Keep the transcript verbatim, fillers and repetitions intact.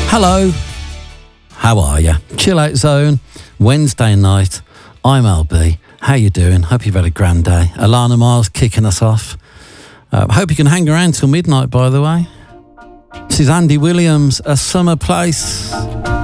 Hello, how are you? Chill Out Zone, Wednesday night. I'm L B. How you doing? Hope you've had a grand day. Alana Miles kicking us off. Uh, hope you can hang around till midnight, by the way. This is Andy Williams, A Summer Place.